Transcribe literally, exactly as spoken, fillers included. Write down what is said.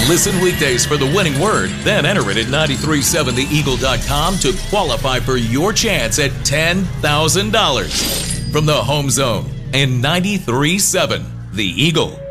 Listen weekdays for the winning word, then enter it at nine three seven the eagle dot com to qualify for your chance at ten thousand dollars. From the Home Zone and ninety-three point seven The Eagle.